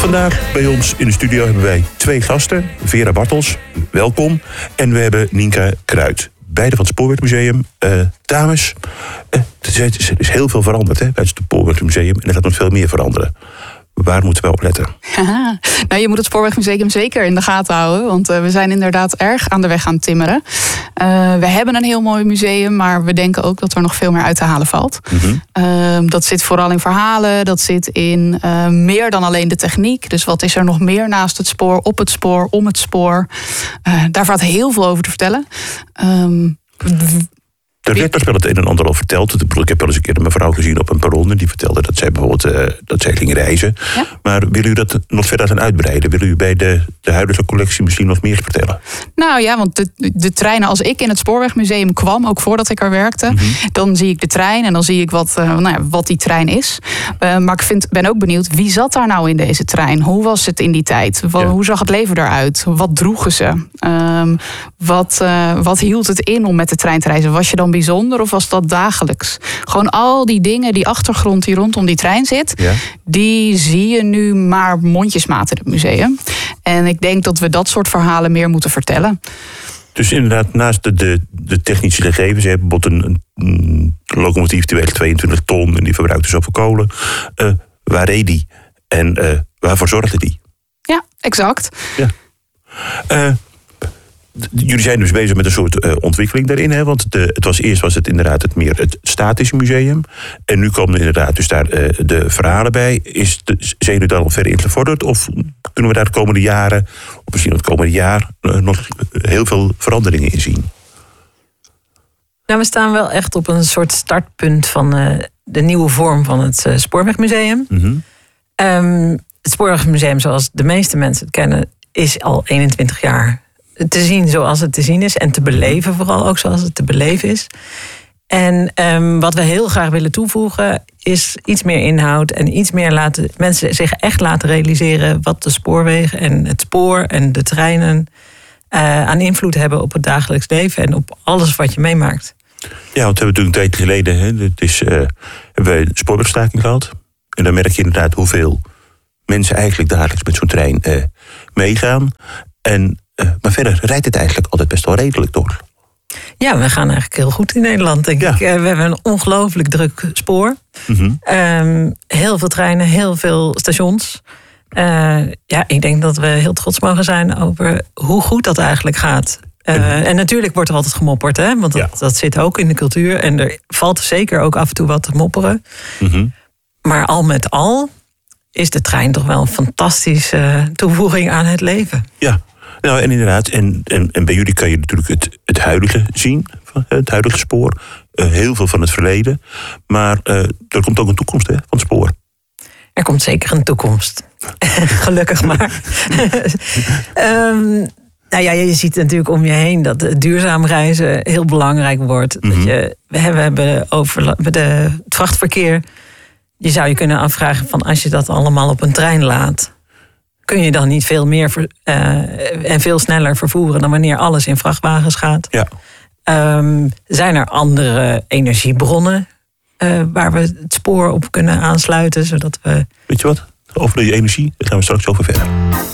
Vandaag bij ons in de studio hebben wij 2 gasten. Vera Bartels, welkom. En we hebben Nienke Kruid, beide van het Spoorwegmuseum. Dames, er is heel veel veranderd bij het Spoorwegmuseum. En er gaat nog veel meer veranderen. Waar moeten we op letten? Nou, je moet het Spoorwegmuseum zeker in de gaten houden. Want we zijn inderdaad erg aan de weg aan het timmeren. We hebben een heel mooi museum, maar we denken ook dat er nog veel meer uit te halen valt. Mm-hmm. Dat zit vooral in verhalen. Dat zit in meer dan alleen de techniek. Dus wat is er nog meer naast het spoor, op het spoor, om het spoor? Daar valt heel veel over te vertellen. Er werd pas wel het een en ander al verteld. Ik heb wel eens een keer een mevrouw gezien op een perron. En die vertelde dat zij bijvoorbeeld dat zij ging reizen. Ja? Maar willen u dat nog verder gaan uitbreiden? Willen u bij de huidige collectie misschien nog meer vertellen? Nou ja, want de treinen, als ik in het Spoorwegmuseum kwam, ook voordat ik er werkte, dan zie ik de trein en dan zie ik wat die trein is. Maar ik ben ook benieuwd, wie zat daar nou in deze trein? Hoe was het in die tijd? Hoe zag het leven eruit? Wat droegen ze? Wat hield het in om met de trein te reizen? Was je dan bijzonder of was dat dagelijks? Gewoon al die dingen, die achtergrond die rondom die trein zit, die zie je nu maar mondjesmaat in het museum. En ik denk dat we dat soort verhalen meer moeten vertellen. Dus inderdaad, naast de technische gegevens, je hebt bijvoorbeeld een locomotief die weegt 22 ton en die verbruikt dus zoveel kolen. Waar reed die? En waarvoor zorgde die? Ja, exact. Ja. Jullie zijn dus bezig met een soort ontwikkeling daarin. Hè? Want eerst was het inderdaad het statische museum. En nu komen inderdaad dus daar de verhalen bij. Zijn jullie daar al verder in gevorderd? Of kunnen we daar de komende jaren, of misschien het komende jaar, nog heel veel veranderingen in zien? Nou, we staan wel echt op een soort startpunt van de nieuwe vorm van het Spoorwegmuseum. Mm-hmm. Het Spoorwegmuseum, zoals de meeste mensen het kennen, is al 21 jaar te zien zoals het te zien is. En te beleven vooral ook zoals het te beleven is. En wat we heel graag willen toevoegen is iets meer inhoud. En iets meer mensen zich echt laten realiseren wat de spoorwegen en het spoor en de treinen aan invloed hebben op het dagelijks leven. En op alles wat je meemaakt. Ja, want we hebben natuurlijk een tijd geleden hebben we de spoorwegstaking gehad. En dan merk je inderdaad hoeveel mensen eigenlijk dagelijks met zo'n trein meegaan. Maar verder rijdt het eigenlijk altijd best wel redelijk door. Ja, we gaan eigenlijk heel goed in Nederland, denk ik. We hebben een ongelooflijk druk spoor. Mm-hmm. Heel veel treinen, heel veel stations. Ik denk dat we heel trots mogen zijn over hoe goed dat eigenlijk gaat. En natuurlijk wordt er altijd gemopperd, hè? Want dat zit ook in de cultuur. En er valt zeker ook af en toe wat te mopperen. Mm-hmm. Maar al met al is de trein toch wel een fantastische toevoeging aan het leven. Ja. Nou, en inderdaad, en bij jullie kan je natuurlijk het huidige zien, het huidige spoor. Heel veel van het verleden. Maar er komt ook een toekomst van het spoor. Er komt zeker een toekomst. Gelukkig maar. Je ziet natuurlijk om je heen dat duurzaam reizen heel belangrijk wordt. Mm-hmm. We hebben over het vrachtverkeer. Je zou je kunnen afvragen van als je dat allemaal op een trein laat, kun je dan niet veel meer en veel sneller vervoeren dan wanneer alles in vrachtwagens gaat? Ja. Zijn er andere energiebronnen waar we het spoor op kunnen aansluiten, zodat we... Weet je wat? Over die energie, daar gaan we straks over verder.